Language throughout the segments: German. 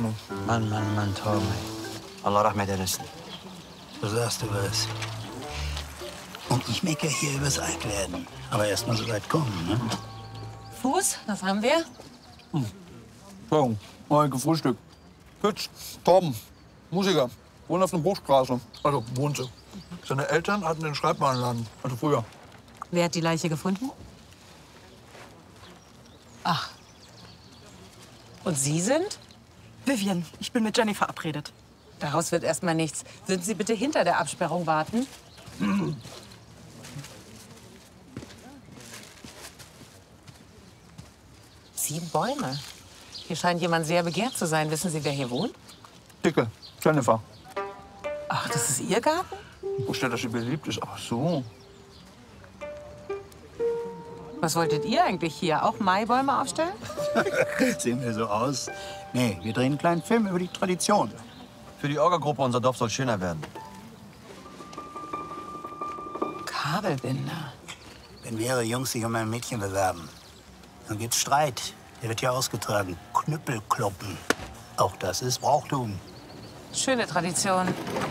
Ahnung. Mann, Tom. Allah rahmet eylesin. So sagst du was. Und ich meckere hier übers Altwerden. Aber erst mal so weit kommen, ne? Fuß, was haben wir? So, mal gefrühstückt. Pütz, Tom, Musiker, wohnt auf einer Bruchstraße. Also, wohnte. Seine Eltern hatten den Schreibwarenladen. Also früher. Wer hat die Leiche gefunden? Ach. Und Sie sind? Vivian, ich bin mit Jenny verabredet. Daraus wird erst mal nichts. Würden Sie bitte hinter der Absperrung warten? 7 Bäume. Hier scheint jemand sehr begehrt zu sein. Wissen Sie, wer hier wohnt? Dicke, Jennifer. Ach, das ist Ihr Garten? Wo steht, dass sie beliebt ist? Ach so. Was wolltet ihr eigentlich hier? Auch Maibäume aufstellen? Sehen wir so aus? Nee, wir drehen einen kleinen Film über die Tradition. Für die Orga-Gruppe, unser Dorf soll schöner werden. Kabelbinder. Wenn mehrere Jungs sich um ein Mädchen bewerben, dann gibt's Streit. Der wird hier ausgetragen. Knüppelkloppen. Auch das ist Brauchtum. Schöne Tradition.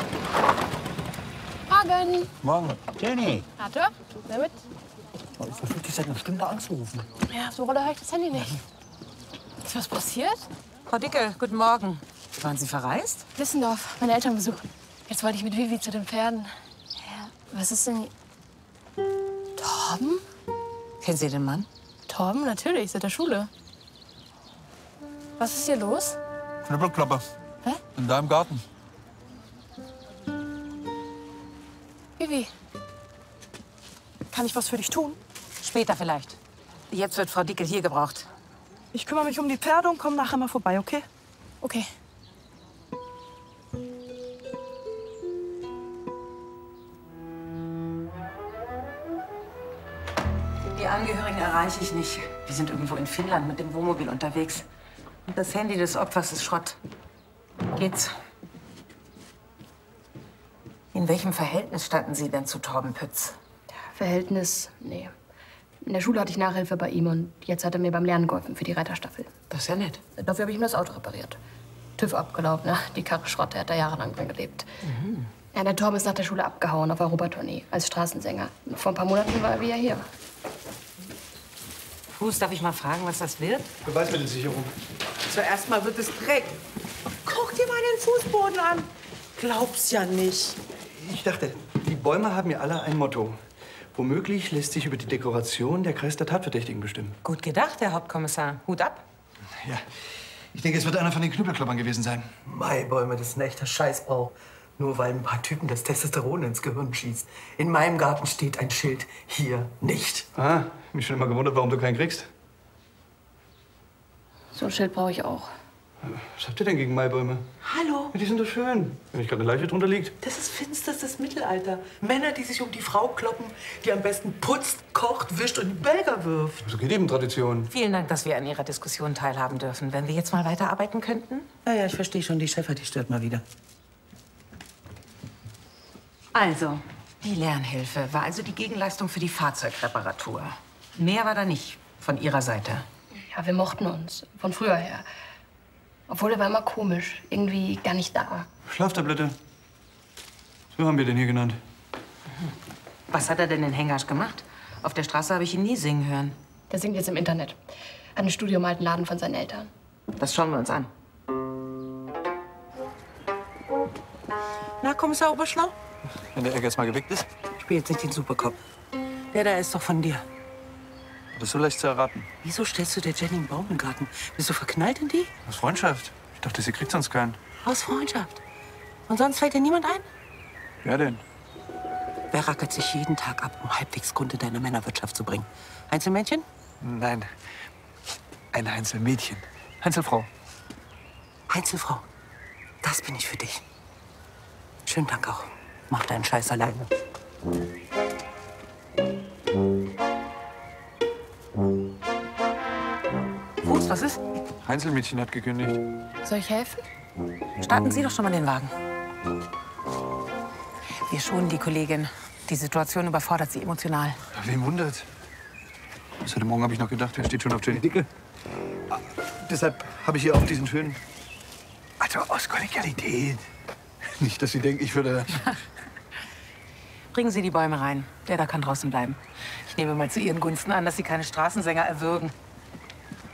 Morgen. Morgen. Jenny. Arthur, wer mit? Ich versuche dich seit einer Stunde anzurufen. Ja, auf der Rolle habe ich das Handy nicht. Ist was passiert? Frau Dicke, guten Morgen. Waren Sie verreist? Lissendorf, meine Eltern besuchen. Jetzt wollte ich mit Vivi zu den Pferden. Ja, was ist denn... Torben? Kennen Sie den Mann? Torben, natürlich, seit der Schule. Was ist hier los? Knüppelklappe. Hä? In deinem Garten. Vivi, Kann ich was für dich tun? Später vielleicht. Jetzt wird Frau Dickel hier gebraucht. Ich kümmere mich um die Pferde und komme nachher mal vorbei, okay? okay. Die Angehörigen erreiche ich nicht. Die sind irgendwo in Finnland mit dem Wohnmobil unterwegs. Und das Handy des Opfers ist Schrott. Geht's? In welchem Verhältnis standen Sie denn zu Torben Pütz? Verhältnis, nee. In der Schule hatte ich Nachhilfe bei ihm und jetzt hat er mir beim Lernen geholfen für die Reiterstaffel. Das ist ja nett. Dafür habe ich ihm das Auto repariert. TÜV abgelaufen, ne? Die Karre Schrott, der hat da jahrelang drin gelebt. Ja, der Torben ist nach der Schule abgehauen auf Europatournee als Straßensänger. Vor ein paar Monaten war er wieder hier. Fuß, darf ich mal fragen, was das wird? Beweismittelsicherung. Zuerst mal wird es Dreck. Guck dir mal den Fußboden an. Glaub's ja nicht. Ich dachte, die Bäume haben ja alle ein Motto. Womöglich lässt sich über die Dekoration der Kreis der Tatverdächtigen bestimmen. Gut gedacht, Herr Hauptkommissar. Hut ab. Ja, ich denke, es wird einer von den Knüppelklappern gewesen sein. Maibäume, das ist ein echter Scheißbrauch. Nur weil ein paar Typen das Testosteron ins Gehirn schießt. In meinem Garten steht ein Schild, hier nicht. Ah, mich schon immer gewundert, warum du keinen kriegst. So ein Schild brauche ich auch. Was habt ihr denn gegen Maibäume? Hallo? Ja, die sind doch schön. Wenn nicht gerade eine Leiche drunter liegt. Das ist finsterstes Mittelalter. Männer, die sich um die Frau kloppen, die am besten putzt, kocht, wischt und den Belger wirft. So geht eben Tradition. Vielen Dank, dass wir an Ihrer Diskussion teilhaben dürfen. Wenn wir jetzt mal weiterarbeiten könnten? Ja, ich verstehe schon, die Chefin, die stört mal wieder. Also, die Lernhilfe war also die Gegenleistung für die Fahrzeugreparatur. Mehr war da nicht von Ihrer Seite. Ja, wir mochten uns. Von früher her. Obwohl, er war immer komisch. Irgendwie gar nicht da. Schlaftablette. So haben wir den hier genannt. Was hat er denn in Hengasch gemacht? Auf der Straße habe ich ihn nie singen hören. Der singt jetzt im Internet. Hat ein Studio im alten Laden von seinen Eltern. Das schauen wir uns an. Na, Kommissar Oberschlau? Wenn der Egg jetzt mal geweckt ist, Spiel jetzt nicht den Superkopf. Der da ist doch von dir. das ist so leicht zu erraten. Wieso stellst du der Jenny einen Baum im Garten? Bist du verknallt in die? Aus Freundschaft. Ich dachte, sie kriegt sonst keinen. Aus Freundschaft. Und sonst fällt dir niemand ein? Wer denn? Wer rackert sich jeden Tag ab, um halbwegs Grund in deine Männerwirtschaft zu bringen? Einzelmännchen? Nein, ein Einzelmädchen. Einzelfrau. Einzelfrau. Das bin ich für dich. Schönen Dank auch. Mach deinen Scheiß alleine. Fuß, was ist? Einzelmädchen hat gekündigt. Soll ich helfen? Starten Sie doch schon mal den Wagen. Wir schonen die Kollegin. Die Situation überfordert sie emotional. Wen wundert? Bis heute Morgen habe ich noch gedacht, er steht schon auf Jenny Dicke. Deshalb habe ich ihr auch diesen schönen Also aus Kollegialität. Nicht, dass Sie denken, ich würde... Bringen Sie die Bäume rein. Der da kann draußen bleiben. Ich nehme mal zu Ihren Gunsten an, dass Sie keine Straßensänger erwürgen.